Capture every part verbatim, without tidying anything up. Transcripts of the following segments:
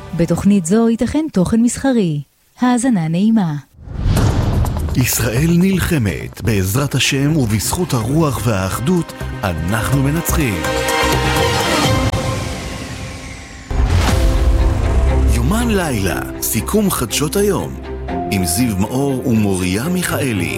בתוכנית זו ייתכן תוכן מסחרי. האזנה נעימה. ישראל נלחמת, בעזרת השם ובזכות הרוח והאחדות אנחנו מנצחים. יומן לילה, סיכום חדשות היום, עם זיו מאור ומוריה מיכאלי.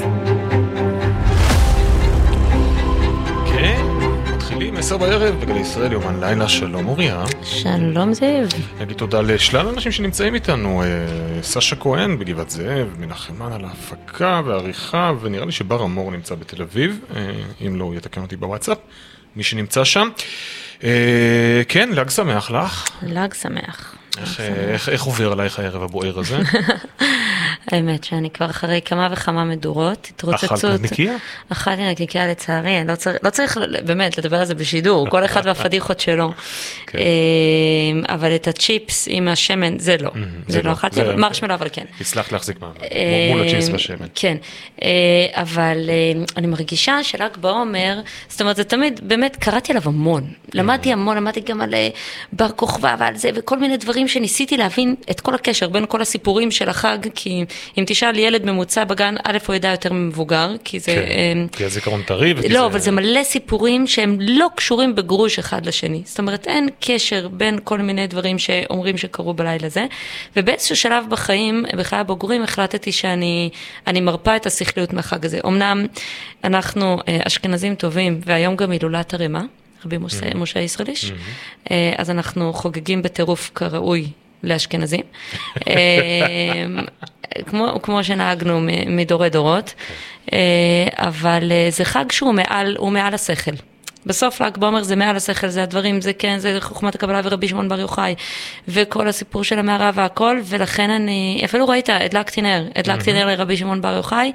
עשר בערב בגלי ישראל, יומן לילה. שלום מוריה. שלום זאב. נגיד תודה לשלל אנשים שנמצאים איתנו, סשה כהן בגבעת זאב, מנחמן על ההפקה והעריכה, ונראה לי שבר אמור נמצא בתל אביב, אם לא הוא יתקן אותי בוואטסאפ, מי שנמצא שם. כן, לג שמח לך. לג שמח. איך, איך, איך עובר עלייך הערב הבוער הזה? האמת שאני כבר אחרי כמה וכמה מדורות, התרוצצות. אכלת נקניקיה? אכלתי נקניקיה לצערי, לא צריך, לא צריך באמת לדבר על זה בשידור, כל אחד והפדיחות שלו. כן. אבל את הצ'יפס עם השמן, זה לא. זה, זה לא, אכלתי, אבל מרשמלו, אבל כן. הצלחת להחזיק מעמד, מול הצ'יפס והשמן. כן, אבל אני מרגישה של"ג בעומר, זאת אומרת, זה תמיד, באמת, קראתי עליו המון. למדתי המון, למדתי גם על בר כוכבא ועל זה, וכל מיני דברים שניסיתי להבין את כל הקשר בין כל הסיפורים של החג, כי אם תשאל ילד ממוצע בגן, א' הוא ידע יותר ממבוגר, כי זה... כן, כי הזיכרון טרי. לא, אבל זה מלא סיפורים שהם לא קשורים בגרוש אחד לשני. זאת אומרת, אין קשר בין כל מיני דברים שאומרים שקרו בלילה הזה, ובאיזשהו שלב בחיים, בחיי הבוגרים, החלטתי שאני אני מרפא את השכליות מהחג הזה. אמנם אנחנו אשכנזים טובים, והיום גם הילולת הרמה, רבי משה ישרליש, אז אנחנו חוגגים בטירוף כראוי לאשכנזים, כמו, כמו שנהגנו מדורי דורות, אבל זה חג שהוא מעל, הוא מעל השכל. בסוף ל"ג בעומר זה מעל השכל, זה הדברים, זה כן, זה חוכמת הקבלה ורבי שמעון בר יוחאי, וכל הסיפור של המערה והכל, ולכן אני, אפילו ראית, הדלקתי נר, הדלקתי נר לרבי שמעון בר יוחאי,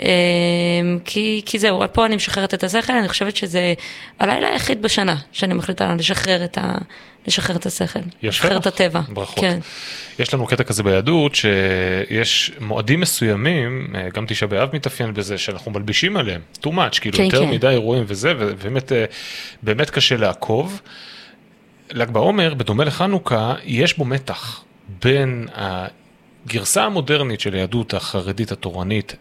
כי, כי זהו, פה אני משחררת את השכל, אני חושבת שזה הלילה היחיד בשנה, שאני מחליטה לשחרר את ה... לשחרר את השכל, לשחרר את הטבע. ברכות. כן. יש לנו קטע כזה ביהדות, שיש מועדים מסוימים, גם תשעה באב מתאפיין בזה, שאנחנו מלבישים עליהם, too much, כאילו כן, יותר כן. מדי אירועים וזה, ובאמת באמת קשה לעקוב. ל"ג בעומר, בדומה לחנוכה, יש בו מתח בין הגרסה המודרנית של היהדות החרדית התורנית,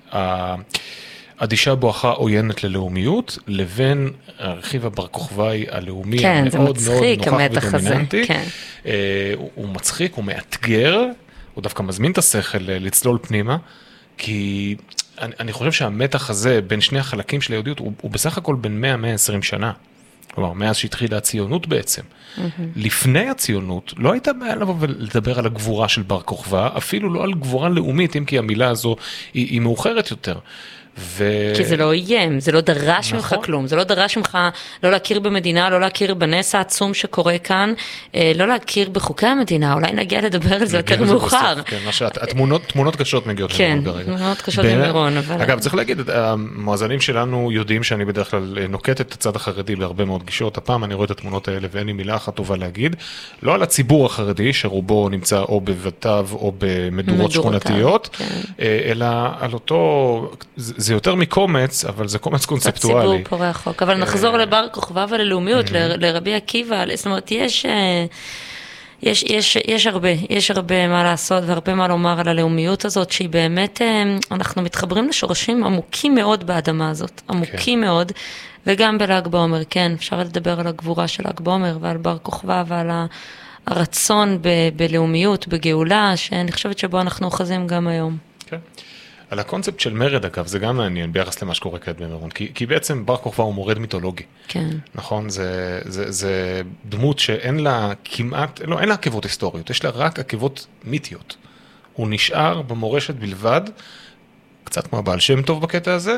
אדישה בואכה עוינת ללאומיות, לבין הרכיב הבר כוכבאי הלאומי כן, המאוד מאוד מצחיק, נוכח המתח ודומיננטי. הזה, כן. אה, הוא, הוא מצחיק, הוא מאתגר, הוא דווקא מזמין את השכל לצלול פנימה, כי אני, אני חושב שהמתח הזה בין שני החלקים של היהודיות, הוא, הוא בסך הכל בין מאה עד מאה ועשרים שנה. כלומר, מאז שהתחילה הציונות בעצם. Mm-hmm. לפני הציונות, לא הייתה בעיה לבוא ולדבר על הגבורה של בר כוכבא, אפילו לא על גבורה לאומית, אם כי המילה הזו היא, היא מאוחרת יותר. ו... כי זה לא איים, זה לא דרש נכון. ממך כלום, זה לא דרש ממך לא להכיר במדינה, לא להכיר בנס העצום שקורה כאן, לא להכיר בחוקי המדינה, אולי נגיע לדבר על זה יותר מאוחר. בסוף, כן, שאת, התמונות, תמונות קשות מגיעות כן, למירון כרגע. תמונות קשות למירון. אבל... אגב, צריך להגיד, המואזנים שלנו יודעים שאני בדרך כלל נוקט את הצד החרדי בהרבה מאוד גישות, הפעם אני רואה את התמונות האלה ואין לי מילה אחת טובה להגיד, לא על הציבור החרדי, שרובו נמצא או בבתיו או במדורות שכונתיות, כן. אלא על אותו, זה יותר מקומץ, אבל זה קומץ קונספטואלי. הציבור פורע חוק, אבל נחזור לבר כוכבא וללאומיות, לרבי עקיבא, זאת אומרת, יש... יש, יש, יש הרבה, יש הרבה מה לעשות והרבה מה לומר על הלאומיות הזאת, שהיא באמת, אנחנו מתחברים לשורשים עמוקים מאוד באדמה הזאת, עמוקים מאוד, וגם בל"ג בעומר, כן, אפשר לדבר על הגבורה של ל"ג בעומר ועל בר כוכבא ועל הרצון ב, בלאומיות, בגאולה, שאני חושבת שבו אנחנו אוחזים גם היום. כן. על הקונספט של מרד, אגב, זה גם מעניין ביחס למה שקורה כעת במירון, כי, כי בעצם בר כוכבא הוא מורד מיתולוגי. כן. נכון? זה, זה, זה דמות שאין לה כמעט, לא, אין לה עקבות היסטוריות, יש לה רק עקבות מיתיות. הוא נשאר במורשת בלבד, קצת כמו הבעל שם טוב בקטע הזה,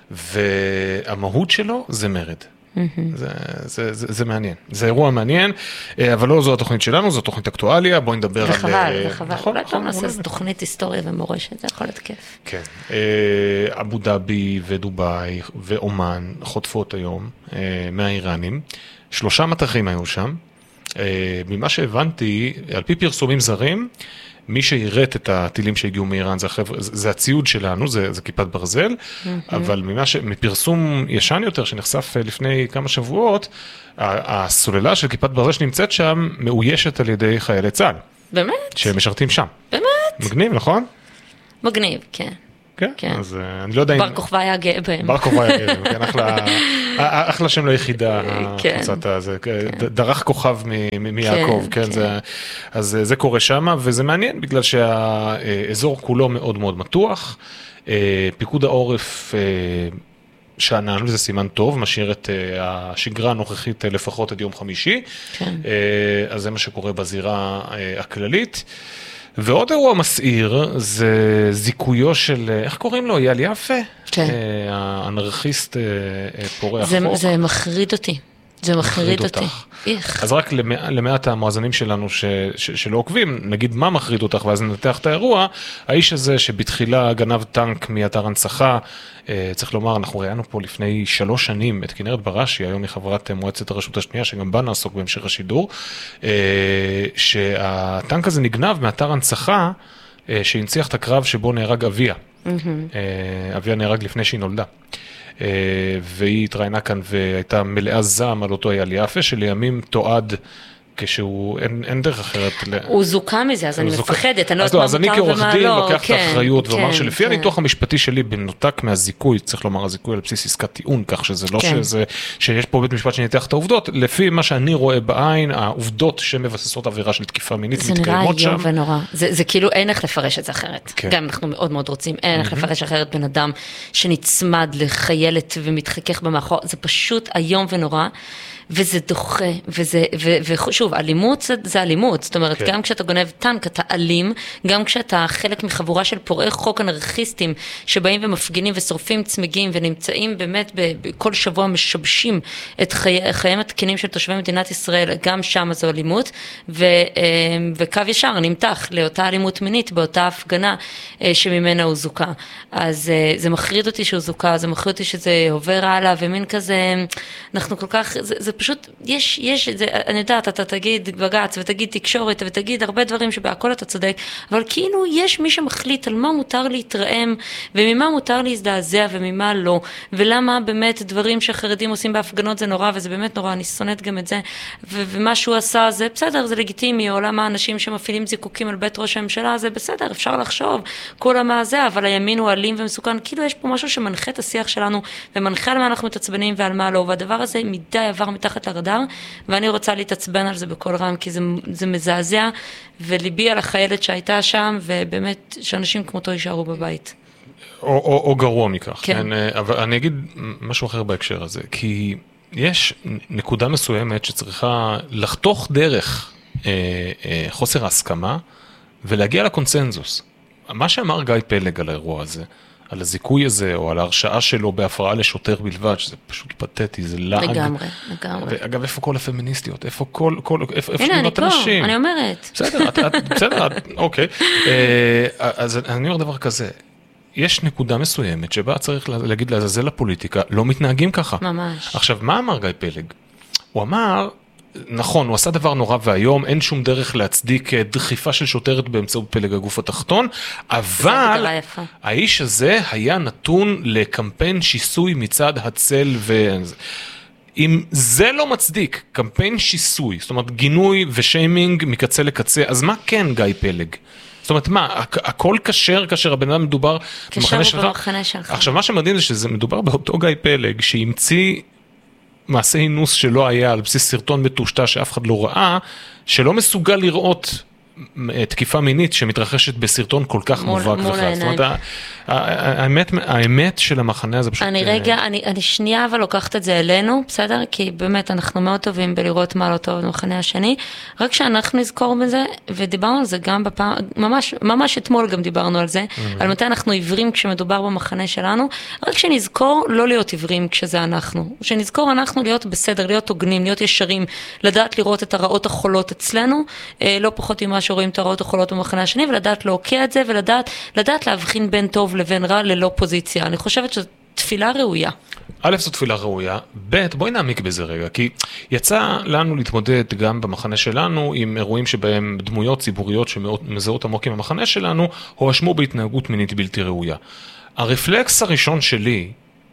והמהות שלו זה מרד. זה, זה, זה, זה מעניין. זה אירוע מעניין, אבל לא זו התוכנית שלנו, זו תוכנית אקטואליה, בואי נדבר על... וחבל, וחבל. אולי פעם נעשה איזו תוכנית היסטוריה ומורשת, זה יכול להיות כיף. כן. אבו דאבי ודובאי ואומן חוטפות היום מהאיראנים. שלושה מטחים היו שם. ממה שהבנתי, על פי פרסומים זרים, מי שירט את הטילים שהגיעו מאיראן, זה, החבר, זה הציוד שלנו, זה, זה כיפת ברזל, mm-hmm. אבל ממה ש, מפרסום ישן יותר, שנחשף לפני כמה שבועות, הסוללה של כיפת ברזל שנמצאת שם, מאוישת על ידי חיילי צה"ל. באמת? שמשרתים שם. באמת? מגניב, נכון? מגניב, כן. כן, כן. אז אני לא יודע אם... בר כוכבא היה גאה בהם. בר כוכבא היה גאה בהם, כן, אחלה, אחלה שם ליחידה, כן. הקבוצת הזה, דרך כוכב מיעקב, כן, זה, אז זה קורה שם, וזה מעניין, בגלל שהאזור כולו מאוד מאוד מתוח, פיקוד העורף שענן, וזה סימן טוב, משאיר את השגרה הנוכחית לפחות עד יום חמישי, כן. אז זה מה שקורה בזירה הכללית. ועוד אירוע מסעיר, זה זיכויו של, איך קוראים לו? אייל יפה? כן. האנרכיסט פורע זה, החוק. זה מחריד אותי. זה מחריד אותי. איך? אז רק למע, למעט המואזנים שלנו ש, ש, שלא עוקבים, נגיד מה מחריד אותך, ואז ננתח את האירוע, האיש הזה שבתחילה גנב טנק מאתר הנצחה, צריך לומר, אנחנו ראינו פה לפני שלוש שנים את כנרת בראשי, היום היא חברת מועצת הרשות השנייה, שגם בה נעסוק בהמשך השידור, שהטנק הזה נגנב מאתר הנצחה, שהנציח את הקרב שבו נהרג אביה. אביה נהרג לפני שהיא נולדה. והיא התראיינה כאן והייתה מלאה זעם על אותו אייל יפה, שלימים תועד כשהוא, אין, אין דרך אחרת. הוא זוקה מזה, אז אני מפחדת, אני לא יודעת מה מותר ומה לא. אז אני כעורך דין לוקח את האחריות, כן, ואומר שלפי כן. הניתוח המשפטי שלי, בנותק מהזיכוי, צריך לומר, הזיכוי על בסיס עסקת טיעון, כך שזה לא כן. שזה, שיש פה בית משפט שניתח את העובדות, לפי מה שאני רואה בעין, העובדות שמבססות עבירה של תקיפה מינית מתקיימות שם. זה נראה איום ונורא. זה, זה כאילו אין איך לפרש את זה אחרת. כן. גם אנחנו מאוד מאוד רוצים, אין איך לפרש אחרת בן אדם שנצמד לחיילת ומתחכך במאחור, זה פשוט איום ונורא. וזה דוחה, וזה, ו, ושוב, אלימות זה, זה אלימות, זאת אומרת, כן. גם כשאתה גונב טנק, אתה אלים, גם כשאתה חלק מחבורה של פורעי חוק אנרכיסטים, שבאים ומפגינים ושורפים צמיגים, ונמצאים באמת בכל שבוע משבשים את חיי, חייהם התקינים של תושבי מדינת ישראל, גם שם זו אלימות, ו, וקו ישר נמתח לאותה אלימות מינית, באותה הפגנה שממנה הוא זוקה. אז זה מחריד אותי שהוא זוקה, זה מחריד אותי שזה עובר הלאה, ומין כזה, אנחנו כל כך, זה, זה פשוט, יש, יש, זה, אני יודעת, אתה תגיד בגץ ותגיד תקשורת ותגיד הרבה דברים שבהכל אתה צודק, אבל כאילו יש מי שמחליט על מה מותר להתרעם וממה מותר להזדעזע וממה לא, ולמה באמת דברים שהחרדים עושים בהפגנות זה נורא, וזה באמת נורא, אני שונאת גם את זה, ו- ומה שהוא עשה זה בסדר, זה לגיטימי, עולם האנשים שמפעילים זיקוקים על בית ראש הממשלה, זה בסדר, אפשר לחשוב, כל המה זה, אבל הימין הוא אלים ומסוכן, כאילו יש פה משהו שמנחה את השיח שלנו, ומנחה על מה אנחנו מתעצבנים ועל מה לא, והדבר הזה מדי עבר מתחת לרדאר, ואני רוצה להתעצבן על זה בכל רם, כי זה, זה מזעזע, וליבי על החיילת שהייתה שם, ובאמת שאנשים כמותו יישארו בבית. או, או, או גרוע מכך. כן. כן, אבל אני אגיד משהו אחר בהקשר הזה, כי יש נקודה מסוימת שצריכה לחתוך דרך אה, אה, חוסר ההסכמה, ולהגיע לקונסנזוס. מה שאמר גיא פלג על האירוע הזה, על הזיכוי הזה, או על ההרשאה שלו בהפרעה לשוטר בלבד, שזה פשוט פתטי, זה לעג. לגמרי, לגמרי. ואגב, איפה כל הפמיניסטיות? איפה כל, כל, איפה הנה, אני פה, הנשים? אני אומרת. בסדר, את, את, בסדר, את, אוקיי. אז אני אומר דבר כזה, יש נקודה מסוימת שבה צריך להגיד לעזאזל לפוליטיקה, לא מתנהגים ככה. ממש. עכשיו, מה אמר גיא פלג? הוא אמר, נכון, הוא עשה דבר נורא והיום, אין שום דרך להצדיק דחיפה של שוטרת באמצעות פלג הגוף התחתון, אבל האיש הזה היה נתון לקמפיין שיסוי מצד הצל ו... אם זה לא מצדיק, קמפיין שיסוי, זאת אומרת גינוי ושיימינג מקצה לקצה, אז מה כן גיא פלג? זאת אומרת מה, הכל קשר כאשר הבן אדם מדובר במחנה שלך? במחנה שלך. עכשיו מה שמדהים זה שזה מדובר באותו גיא פלג שהמציא מעשה אינוס שלא היה על בסיס סרטון מטושטש שאף אחד לא ראה, שלא מסוגל לראות תקיפה מינית שמתרחשת בסרטון כל כך מובהק וחד. זאת אומרת, האמת, האמת של המחנה הזה פשוט... אני רגע, אני, אני שנייה אבל לוקחת את זה אלינו, בסדר? כי באמת אנחנו מאוד טובים בלראות מה לא טוב במחנה השני, רק שאנחנו נזכור בזה, ודיברנו על זה גם בפעם, ממש, ממש אתמול גם דיברנו על זה, על מתי אנחנו עיוורים כשמדובר במחנה שלנו, רק שנזכור לא להיות עיוורים כשזה אנחנו, שנזכור אנחנו להיות בסדר, להיות הוגנים, להיות ישרים, לדעת לראות את הרעות החולות אצלנו, לא פחות ממה שרואים את הרעות החולות במחנה השני, ולדעת להוקיע את זה, ולדעת לדעת להבחין בין טוב לבין רע ללא פוזיציה. אני חושבת שזו תפילה ראויה. א', זו תפילה ראויה, ב', בואי נעמיק בזה רגע, כי יצא לנו להתמודד גם במחנה שלנו עם אירועים שבהם דמויות ציבוריות שמזהות עמוק עם המחנה שלנו, הואשמו בהתנהגות מינית בלתי ראויה. הרפלקס הראשון שלי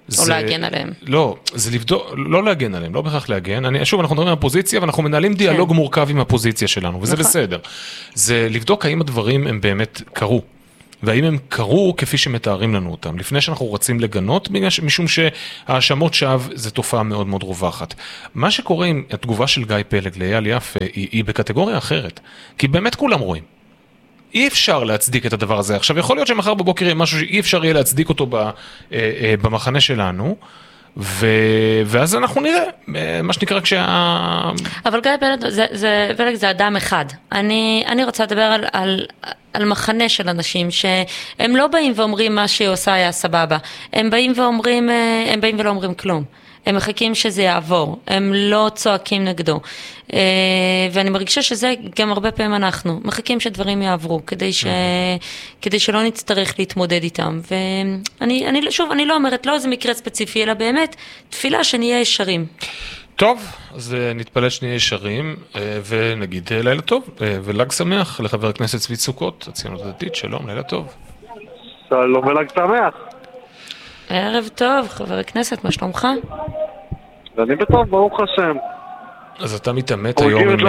או להגן עליהם. לא, זה לבדוק, לא להגן עליהם, לא בהכרח להגן. אני, שוב, אנחנו מדברים על הפוזיציה, ואנחנו מנהלים דיאלוג מורכב עם הפוזיציה שלנו, וזה בסדר. זה לבדוק האם הדברים הם באמת קרו, והאם הם קרו כפי שמתארים לנו אותם, לפני שאנחנו רוצים לגנות, משום שהאשמות שווא זה תופעה מאוד מאוד רווחת. מה שקורה עם התגובה של גיא פלג לאייל יפה, היא, היא בקטגוריה אחרת, כי באמת כולם רואים. אי אפשר להצדיק את הדבר הזה. עכשיו, יכול להיות שמחר בבוקר יהיה משהו שאי אפשר יהיה להצדיק אותו במחנה שלנו, ו... ואז אנחנו נראה, מה שנקרא כשה... אבל גיא פלג זה, זה, פלג זה אדם אחד. אני, אני רוצה לדבר על, על, על מחנה של אנשים שהם לא באים ואומרים מה שהיא עושה היה סבבה. הם באים ואומרים, הם באים ולא אומרים כלום. הם מחכים שזה יעבור, הם לא צועקים נגדו. ואני מרגישה שזה גם הרבה פעמים אנחנו, מחכים שדברים יעברו, כדי, ש... כדי שלא נצטרך להתמודד איתם. ואני, אני, שוב, אני לא אומרת, לא זה מקרה ספציפי, אלא באמת, תפילה שנהיה ישרים. טוב, אז נתפלל שנהיה ישרים, ונגיד לילה טוב, ולג שמח לחבר הכנסת צבי סוכות, הציונות הדתית, שלום, לילה טוב. שלום ולג שמח. ערב טוב, חבר הכנסת, מה שלומך? אני בטוב, ברוך השם. אז אתה מתאמת היום עם...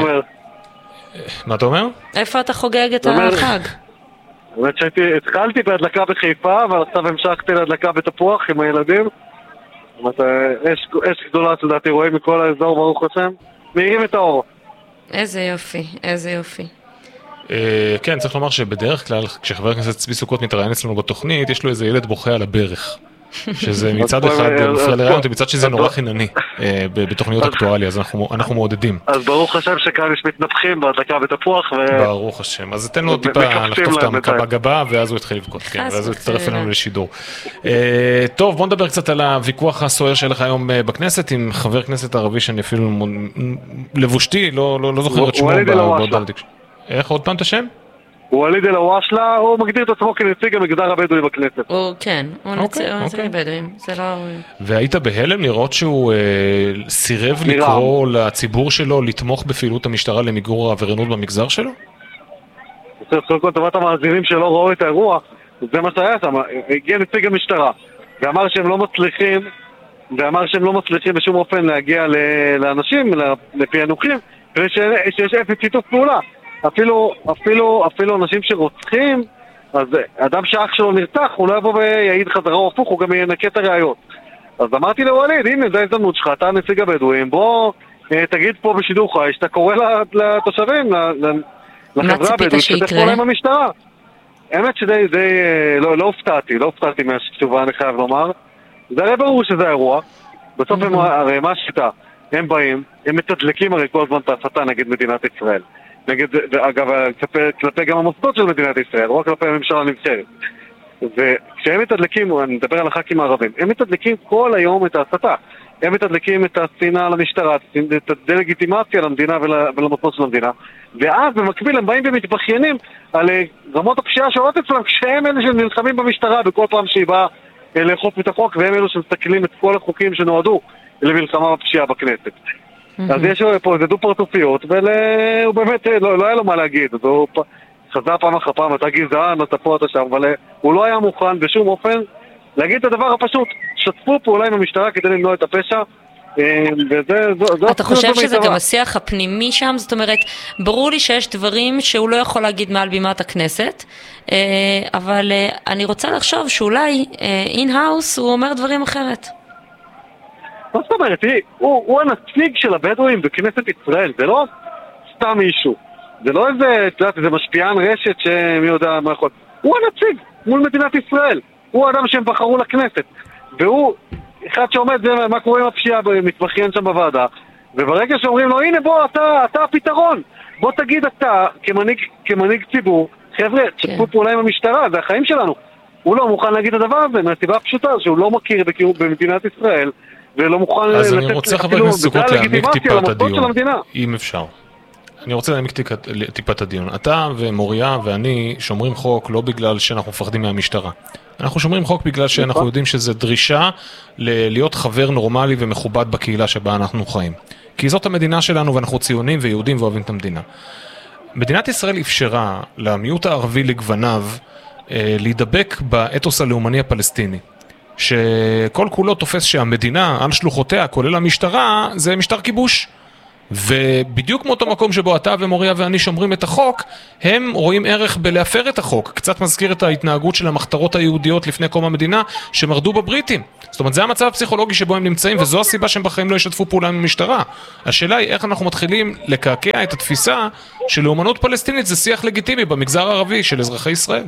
מה אתה אומר? איפה אתה חוגג את החג? באמת שהתחלתי בהדלקה בחיפה, אבל עכשיו המשכתי להדלקה בתפוח עם הילדים. אש גדולה, תדעתי, רואים מכל האזור, ברוך השם. מאירים את האור. איזה יופי, איזה יופי. כן, צריך לומר שבדרך כלל, כשחבר הכנסת צבי סוכות מתראיין אצלנו בתוכנית, יש לו איזה ילד בוכה על הברך. שזה מצד אחד מפריע לרעיון, ומצד שזה נורא חינני בתוכניות אקטואליה, אז אנחנו מעודדים. אז ברוך השם שכאן יש מתנפחים בהדלקה בתפוח. ברוך השם, אז תן לו טיפה לחטוף את המכה בגבה, ואז הוא יתחיל לבכות, ואז הוא יצטרף אלינו לשידור. טוב, בוא נדבר קצת על הוויכוח הסוער שלך היום בכנסת, עם חבר כנסת ערבי שאני אפילו לבושתי, לא זוכר את שמו בהודעה לתקשורת. איך עוד פעם את השם? ווליד אל-וואשלה, הוא מגדיר את עצמו כנציג המגזר הבדואי בכנסת. הוא כן, הוא נציג הבדואים, זה לא... והיית בהלם לראות שהוא סירב לקרוא לציבור שלו לתמוך בפעילות המשטרה למיגור העבריינות במגזר שלו? קודם כל, טובת המאזינים שלא ראו את האירוע, זה מה שהיה שם, הגיע נציג המשטרה, ואמר שהם לא מצליחים, ואמר שהם לא מצליחים בשום אופן להגיע לאנשים, לפענוחים, ושיש אפס שיתוף פעולה. אפילו, אפילו, אפילו אנשים שרוצחים, אז אדם שאח שלו נרצח, הוא לא יבוא ויעיד חזרה או הפוך, הוא גם ינקה את הראיות. אז אמרתי לווליד, הנה, זו ההזדמנות שלך, אתה נציג הבדואים, בוא תגיד פה בשידור חי, שאתה קורא לתושבים, לחברה הבדואית, שתפעול עם המשטרה. האמת שדי, די, לא, לא הופתעתי, לא הופתעתי מהתשובה, אני חייב לומר. זה הרי ברור שזה האירוע. בסוף הם, הרי מה השיטה? הם באים, הם מתדלקים הרי כל הזמן את ההסתה נגד מדינת ישראל. נגד, אגב, כלפי, כלפי גם המוסדות של מדינת ישראל, לא כלפי הממשלה הנבחרת. וכשהם מתדלקים, אני מדבר על הח"כים הערבים, הם מתדלקים כל היום את ההסתה. הם מתדלקים את השנאה למשטרה, את הדלגיטימציה למדינה ולמוסדות של המדינה. ואז במקביל הם באים ומתבכיינים על רמות הפשיעה שעולות אצלם, כשהם אלה שנלחמים במשטרה בכל פעם שהיא באה לאכוף את החוק, והם אלו שמסתכלים את כל החוקים שנועדו למלחמה בפשיעה בכנסת. אז יש פה איזה דו פרצופיות, והוא באמת לא היה לו מה להגיד, אז הוא חזר פעם אחר פעם, אתה גזען, אתה פה, אתה שם, אבל הוא לא היה מוכן בשום אופן להגיד את הדבר הפשוט, שתפו פעולה עם המשטרה כדי למנוע את הפשע. אתה חושב שזה גם השיח הפנימי שם? זאת אומרת, ברור לי שיש דברים שהוא לא יכול להגיד מעל בימת הכנסת, אבל אני רוצה לחשוב שאולי אין-האוס הוא אומר דברים אחרת. מה זאת אומרת? הוא הנציג של הבדואים בכנסת ישראל, זה לא סתם מישהו, זה לא איזה, את יודעת, איזה משפיען רשת שמי יודע מה יכול, הוא הנציג מול מדינת ישראל, הוא האדם שהם בחרו לכנסת, והוא אחד שעומד מה קורה עם הפשיעה, מתבכיין שם בוועדה, וברגע שאומרים לו, הנה בוא, אתה, אתה הפתרון, בוא תגיד אתה, כמנהיג, כמנהיג ציבור, חבר'ה, תשתפו פעולה עם המשטרה, זה החיים שלנו. הוא לא מוכן להגיד את הדבר הזה, מהסיבה הפשוטה, שהוא לא מכיר במדינת ישראל, ולא מוכן לתת... אז אני רוצה חבר הכנסת סוכות להעמיק טיפת הדיון, אם אפשר. אני רוצה להעמיק טיפת הדיון. אתה ומוריה ואני שומרים חוק לא בגלל שאנחנו מפחדים מהמשטרה. אנחנו שומרים חוק בגלל שאנחנו יודעים שזה דרישה להיות חבר נורמלי ומכובד בקהילה שבה אנחנו חיים. כי זאת המדינה שלנו ואנחנו ציונים ויהודים ואוהבים את המדינה. מדינת ישראל אפשרה למיעוט הערבי לגווניו להידבק באתוס הלאומני הפלסטיני. שכל כולו תופס שהמדינה על שלוחותיה, כולל המשטרה, זה משטר כיבוש. ובדיוק מאותו מקום שבו אתה ומוריה ואני שומרים את החוק, הם רואים ערך בלהפר את החוק. קצת מזכיר את ההתנהגות של המחתרות היהודיות לפני קום המדינה, שמרדו בבריטים. זאת אומרת, זה המצב הפסיכולוגי שבו הם נמצאים, וזו הסיבה שהם בחיים לא ישתפו פעולה עם המשטרה. השאלה היא איך אנחנו מתחילים לקעקע את התפיסה של לאומנות פלסטינית, זה שיח לגיטימי במגזר הערבי של אזרחי ישראל.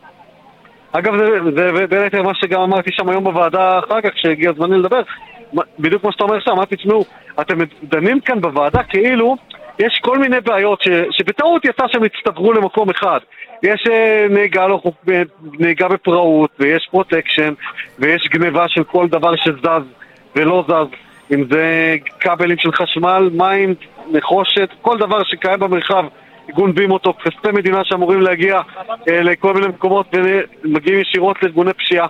אגב, זה באמת מה שגם אמרתי שם היום בוועדה אחר כך, כשהגיע זמני לדבר, בדיוק כמו שאתה אומר שם, אמרתי, תשמעו, אתם דנים כאן בוועדה כאילו יש כל מיני בעיות ש, שבטעות יצא שהם הצטברו למקום אחד. יש נהיגה, לא, נהיגה בפראות, ויש פרוטקשן, ויש גניבה של כל דבר שזז ולא זז, אם זה כבלים של חשמל, מים, נחושת, כל דבר שקיים במרחב, גונבים אותו, כספי מדינה שאמורים להגיע אה, לכל מיני מקומות ומגיעים ישירות לארגוני פשיעה.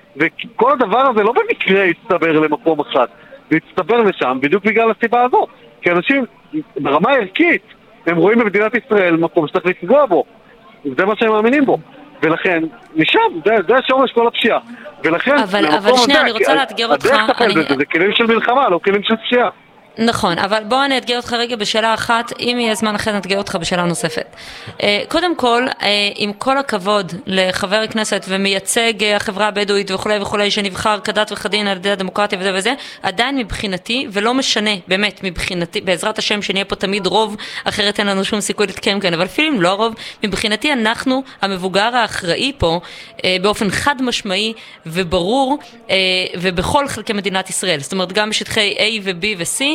וכל הדבר הזה לא במקרה יצטבר למקום אחד, ויצטבר לשם בדיוק בגלל הסיבה הזאת. כי אנשים ברמה הערכית, הם רואים במדינת ישראל מקום שצריך לפגוע בו. זה מה שהם מאמינים בו. ולכן, משם, זה, זה השורש כל הפשיעה. ולכן, אבל, אבל שנייה, אני רוצה לאתגר אותך. הדרך תחל אני... בזה, זה כלים של מלחמה, לא כלים של פשיעה. נכון, אבל בוא אני אתגר אותך רגע בשאלה אחת, אם יהיה זמן אחר נתגר אותך בשאלה נוספת. קודם כל, עם כל הכבוד לחבר הכנסת ומייצג החברה הבדואית וכולי וכולי, שנבחר כדת וכדין על ידי הדמוקרטיה וזה וזה, עדיין מבחינתי, ולא משנה, באמת, מבחינתי, בעזרת השם שנהיה פה תמיד רוב, אחרת אין לנו שום סיכוי להתקיים כאן, אבל אפילו אם לא רוב, מבחינתי אנחנו, המבוגר האחראי פה, באופן חד משמעי וברור, ובכל חלקי מדינת ישראל. זאת אומרת, גם בשטחי A ו-B ו-C,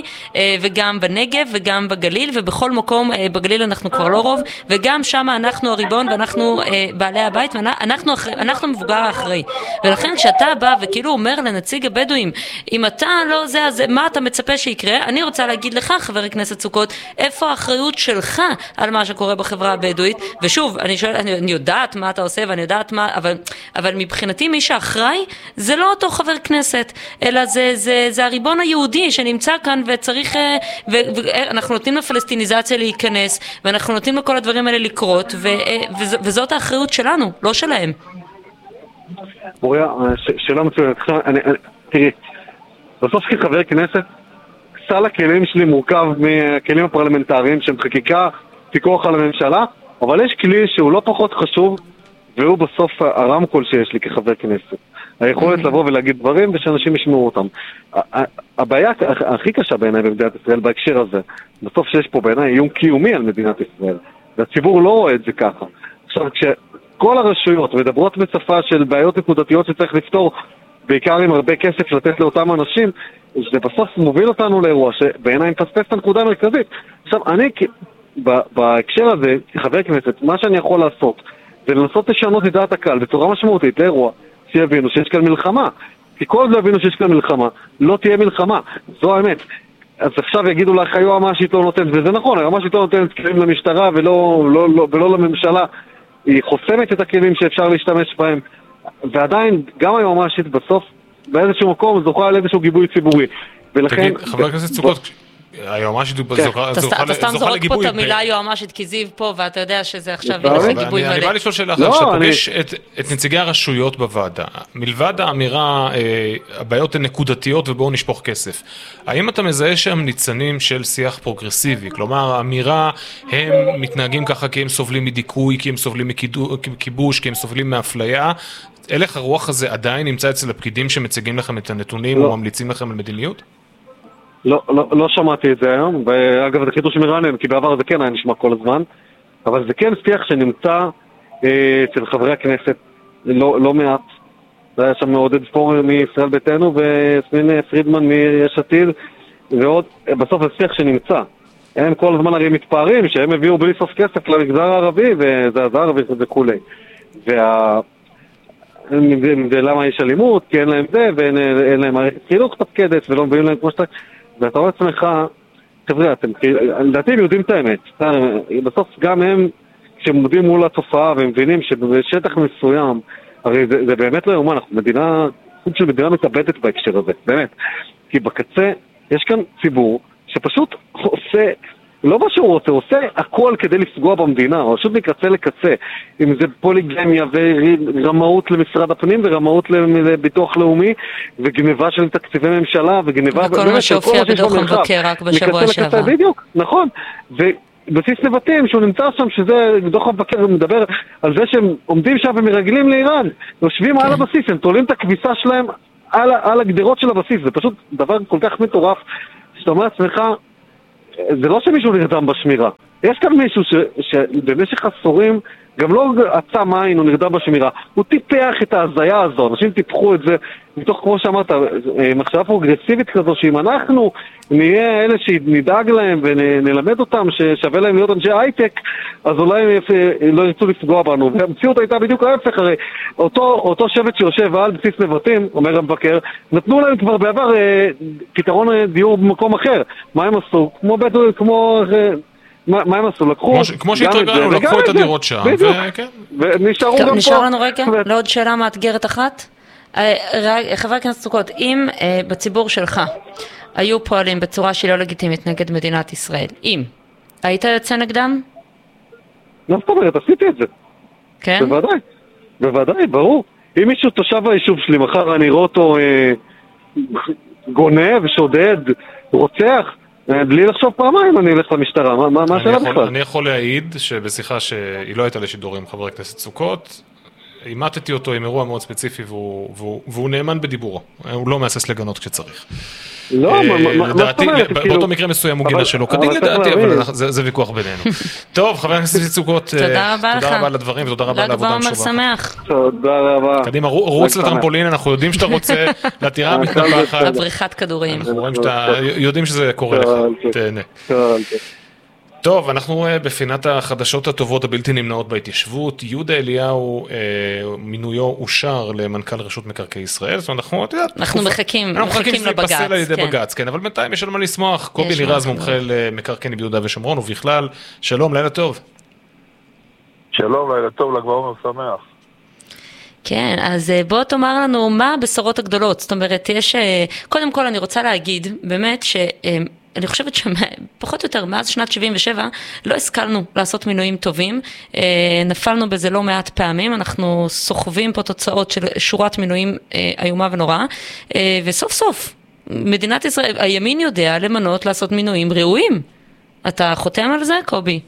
וגם בנגב וגם בגליל, ובכל מקום בגליל אנחנו כבר לא רוב, וגם שם אנחנו הריבון ואנחנו בעלי הבית, ואנחנו אנחנו מבוגר האחראי. ולכן כשאתה בא וכאילו אומר לנציג הבדואים, אם אתה לא זה, אז מה אתה מצפה שיקרה? אני רוצה להגיד לך, חבר הכנסת סוכות, איפה האחריות שלך על מה שקורה בחברה הבדואית? ושוב, אני שואל, אני, אני יודעת מה אתה עושה ואני יודעת מה, אבל, אבל מבחינתי מי שאחראי זה לא אותו חבר כנסת, אלא זה, זה, זה הריבון היהודי שנמצא כאן וצריך, ואנחנו נותנים לפלסטיניזציה להיכנס, ואנחנו נותנים לכל הדברים האלה לקרות, וזאת האחריות שלנו, לא שלהם. מוריה, שאלה מצוינת. תראי, בסוף כחבר כנסת, סל הכלים שלי מורכב מהכלים הפרלמנטריים, שהם חקיקה, פיקוח על הממשלה, אבל יש כלי שהוא לא פחות חשוב, והוא בסוף הרמקול שיש לי כחבר כנסת. היכולת לבוא ולהגיד דברים ושאנשים ישמעו אותם. הבעיה הכי קשה בעיניי במדינת ישראל בהקשר הזה, בסוף שיש פה בעיניי איום קיומי על מדינת ישראל, והציבור לא רואה את זה ככה. עכשיו, כשכל הרשויות מדברות בשפה של בעיות נקודתיות שצריך לפתור, בעיקר עם הרבה כסף לתת לאותם אנשים, זה בסוף מוביל אותנו לאירוע שבעיניי מפספס את הנקודה המרכזית. עכשיו, אני בהקשר הזה, כחבר כנסת, מה שאני יכול לעשות, זה לנסות לשנות את דעת הקהל בצורה משמעותית לאירוע, שיבינו שיש כאן מלחמה. כי כל עוד לא יבינו שיש כאן מלחמה, לא תהיה מלחמה. זו האמת. אז עכשיו יגידו לך, היועמ"שית לא נותנת, וזה נכון, היועמ"שית לא נותנת כלים למשטרה ולא, לא, לא, ולא לממשלה. היא חוסמת את הכלים שאפשר להשתמש בהם. ועדיין, גם היועמ"שית בסוף, באיזשהו מקום, זוכה על איזשהו גיבוי ציבורי. ולכן... תגיד, חבר הכנסת סוכות, היועמ"שית זוכה לגיבוי. אתה סתם זורק פה את המילה היועמ"שית כי זיו פה, ואתה יודע שזה עכשיו ילך לגיבוי מלא. אני בא לשאול שאלה אחת, שאתה פוגש את נציגי הרשויות בוועדה, מלבד האמירה, הבעיות הן נקודתיות ובואו נשפוך כסף. האם אתה מזהה שם ניצנים של שיח פרוגרסיבי? כלומר, האמירה, הם מתנהגים ככה כי הם סובלים מדיכוי, כי הם סובלים מכיבוש, כי הם סובלים מאפליה. הלך הרוח הזה עדיין נמצא אצל הפקידים שמציגים לכם את הנתונים או ממליצים לכם על מדיניות? לא, לא, לא שמעתי את זה היום, ואגב זה חידוש מרענן, כי בעבר זה כן היה נשמע כל הזמן, אבל זה כן שיח שנמצא אה, אצל חברי הכנסת לא, לא מעט. זה היה שם מעודד פורר מישראל ביתנו ויסמין פרידמן מיש עתיד, ועוד, בסוף זה שיח שנמצא. הם כל הזמן הרי מתפארים שהם הביאו בלי סוף כסף למגזר הערבי, וזה עזר וזה כולי. וה... ולמה יש אלימות, כי אין להם זה, ואין להם מערכת חינוך תפקדת, ולא מביאים להם כמו שאתה... ואתה רואה עצמך, חבר'ה, אתם, לדעתי הם יודעים את האמת. בסוף גם הם, כשהם עומדים מול התופעה, והם מבינים שבשטח מסוים, הרי זה, זה באמת לא יאומן, אנחנו מדינה, סוג של מדינה מתאבדת בהקשר הזה, באמת. כי בקצה, יש כאן ציבור שפשוט עושה לא מה שהוא רוצה, הוא עושה הכל כדי לפגוע במדינה, הוא פשוט מקצה לקצה, אם זה פוליגמיה ורמאות למשרד הפנים ורמאות לביטוח לאומי וגניבה של תקציבי ממשלה וגניבה... וכל מה שהופיע בדוח המבקר רק בשבוע שעבר. בדיוק, נכון, ובסיס נבטים שהוא נמצא שם, שזה דוח המבקר מדבר על זה שהם עומדים שם ומרגלים לאיראן, יושבים על הבסיס, הם תולים את הכביסה שלהם על, על הגדרות של הבסיס, זה פשוט דבר כל כך מטורף, שאתה אומר לעצמך, זה לא שמישהו נרדם בשמירה. יש כאן מישהו ש, שבמשך עשורים גם לא עצם עין, הוא נרדם בשמירה. הוא טיפח את ההזיה הזו, אנשים טיפחו את זה מתוך, כמו שאמרת, מחשבה פרוגרסיבית כזו, שאם אנחנו נהיה אלה שנדאג להם ונלמד אותם ששווה להם להיות אנשי הייטק, אז אולי הם לא ירצו לפגוע בנו. והמציאות הייתה בדיוק ההפך, הרי אותו, אותו שבט שיושב על בסיס נבטים, אומר המבקר, נתנו להם כבר בעבר אה, פתרון דיור במקום אחר. מה הם עשו? כמו בדו, כמו... אה, מה, מה הם עשו? לקחו... כמו שהתרגלנו, לקחו את הדירות שם, וכן. ונשארו גם פה. נשאר לנו רגע, לעוד שאלה מאתגרת אחת. חבר הכנסת סוכות, אם בציבור שלך היו פועלים בצורה שהיא לא לגיטימית נגד מדינת ישראל, אם, היית יוצא נגדם? לא, זאת אומרת, עשיתי את זה. כן? בוודאי, בוודאי, ברור. אם מישהו תושב היישוב שלי, מחר אני רואה אותו גונב, שודד, רוצח, בלי לחשוב פעמיים אני אלך למשטרה, מה השאלה בכלל? אני יכול להעיד שבשיחה שהיא לא הייתה לשידור עם חבר הכנסת סוכות, אימתתי אותו עם אירוע מאוד ספציפי והוא נאמן בדיבורו, הוא לא מהסס לגנות כשצריך. לא, מה זאת אומרת? באותו מקרה מסוים הוא גינה שלו כדין לדעתי, אבל זה ויכוח בינינו. טוב, חבר הכנסת סוכות, תודה רבה לך. תודה רבה על הדברים ותודה רבה על העבודה המשובחת. ל"ג בעומר שמח. תודה רבה. קדימה, רוץ לטרמפולין, אנחנו יודעים שאתה רוצה, לטירה מתנפחת. לבריחת כדורים. אנחנו רואים שאתה, יודעים שזה קורה לך, תהנה. טוב, אנחנו בפינת החדשות הטובות הבלתי נמנעות בהתיישבות. יהודה אליהו, מינויו אושר למנכ"ל רשות מקרקעי ישראל. זאת אומרת, אנחנו, את יודעת, אנחנו מחכים, אנחנו מחכים שזה לבג"ץ, ייפסל על ידי כן. בג"ץ, כן, אבל בינתיים יש על מה לשמוח. קובי לירז, מומחה למקרקעין ביהודה ושומרון, ובכלל, שלום, לילה טוב. שלום, לילה טוב, ל"ג בעומר שמח. כן, אז בוא תאמר לנו מה הבשורות הגדולות. זאת אומרת, יש, קודם כל אני רוצה להגיד, באמת ש... אני חושבת שפחות או יותר מאז שנת שבעים ושבע לא השכלנו לעשות מינויים טובים, נפלנו בזה לא מעט פעמים, אנחנו סוחבים פה תוצאות של שורת מינויים איומה ונוראה, וסוף סוף מדינת ישראל, הימין יודע למנות לעשות מינויים ראויים. אתה חותם על זה, קובי?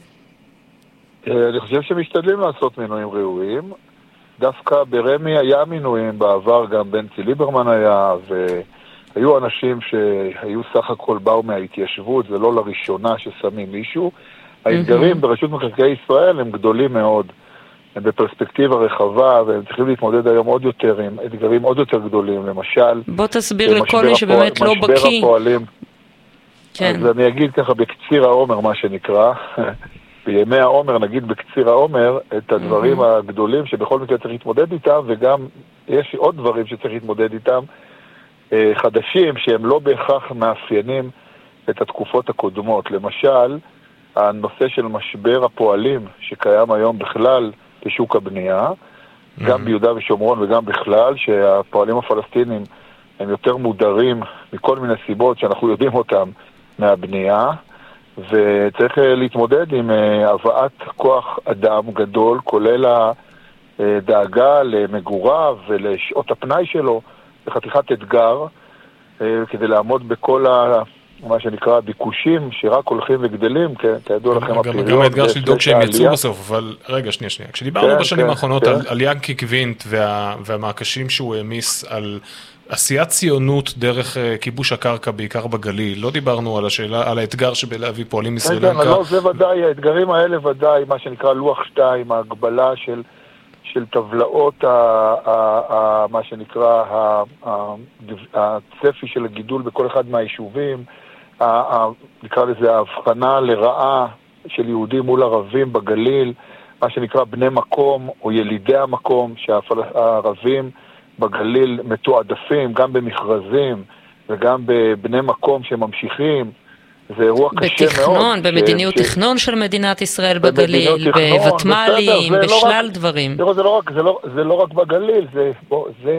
אני חושב שמשתדלים לעשות מינויים ראויים, דווקא ברמי היה מינויים בעבר, גם בנצי ליברמן היה, ו... היו אנשים שהיו סך הכל באו מההתיישבות ולא לראשונה ששמים מישהו. האתגרים ברשות מקרקעי ישראל הם גדולים מאוד, הם בפרספקטיבה רחבה והם צריכים להתמודד היום עוד יותר עם אתגרים עוד יותר גדולים, למשל בוא תסביר לכל מי שבאמת לא בקיא. משבר הפועלים. כן. אז אני אגיד ככה בקציר העומר מה שנקרא, בימי העומר נגיד בקציר העומר את הדברים הגדולים שבכל מקרה צריך להתמודד איתם, וגם יש עוד דברים שצריך להתמודד איתם חדשים שהם לא בהכרח מאפיינים את התקופות הקודמות. למשל, הנושא של משבר הפועלים שקיים היום בכלל בשוק הבנייה, mm-hmm. גם ביהודה ושומרון וגם בכלל, שהפועלים הפלסטינים הם יותר מודרים מכל מיני סיבות שאנחנו יודעים אותם מהבנייה, וצריך להתמודד עם הבאת כוח אדם גדול, כולל הדאגה למגוריו ולשעות הפנאי שלו, בחתיכת אתגר, כדי לעמוד בכל ה... מה שנקרא ביקושים שרק הולכים וגדלים, כידוע לכם הפריון. גם האתגר של לדאוג שהם יצאו בסוף, אבל רגע, שנייה, שנייה. כשדיברנו בשנים האחרונות על ינקי קווינט והמעקשים שהוא העמיס על עשיית ציונות דרך כיבוש הקרקע, בעיקר בגליל, לא דיברנו על השאלה, על האתגר שבלהביא פועלים מסרילנקה. לא, זה ודאי, האתגרים האלה ודאי, מה שנקרא לוח שתיים, ההגבלה של של טבלאות, ה, ה, ה, מה שנקרא, ה, ה, הצפי של הגידול בכל אחד מהיישובים, ה, ה, נקרא לזה ההבחנה לרעה של יהודים מול ערבים בגליל, מה שנקרא בני מקום או ילידי המקום, שהערבים בגליל מתועדפים גם במכרזים וגם בבני מקום שממשיכים. זה אירוע קשה מאוד. בתכנון, במדיניות תכנון של מדינת ישראל בגליל, בוותמ"לים, בשלל דברים. זה לא רק בגליל,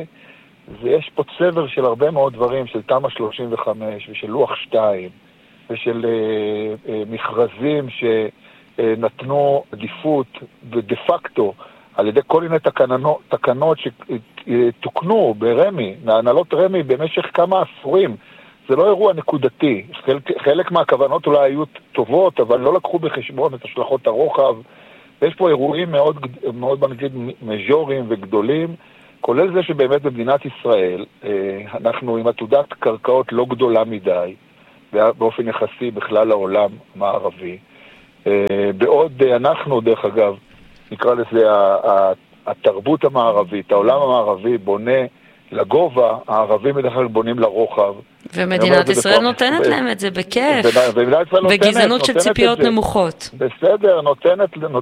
יש פה צבר של הרבה מאוד דברים, של תמ"א שלושים וחמש ושל לוח שתיים, ושל אה, אה, מכרזים שנתנו עדיפות ודה פקטו על ידי כל מיני תקנות, תקנות שתוקנו ברמי, מהנהלות רמי במשך כמה עשורים. זה לא אירוע נקודתי. חלק, חלק מהכוונות אולי היו טובות, אבל לא לקחו בחשבון את השלכות הרוחב. יש פה אירועים מאוד, מאוד נגיד, מז'וריים וגדולים, כולל זה שבאמת במדינת ישראל אנחנו עם עתודת קרקעות לא גדולה מדי, באופן יחסי בכלל העולם המערבי. בעוד אנחנו, דרך אגב, נקרא לזה התרבות המערבית, העולם המערבי בונה לגובה, הערבים בדרך כלל בונים לרוחב. ומדינת ישראל נותנת להם את זה בכיף, בגזענות של ציפיות נמוכות. בסדר, נותנת,